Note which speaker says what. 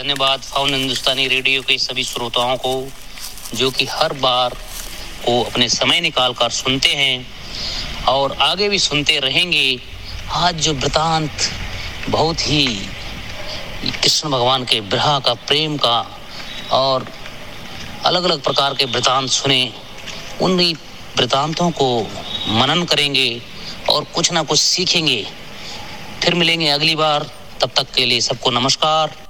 Speaker 1: धन्यवाद फाउन हिंदुस्तानी रेडियो के सभी श्रोताओं को, जो कि हर बार को अपने समय निकाल कर सुनते हैं और आगे भी सुनते रहेंगे। आज जो वृतांत बहुत ही कृष्ण भगवान के विरह का, प्रेम का और अलग अलग प्रकार के वृतांत सुने, उन वृतांतों को मनन करेंगे और कुछ ना कुछ सीखेंगे। फिर मिलेंगे अगली बार, तब तक के लिए सबको नमस्कार।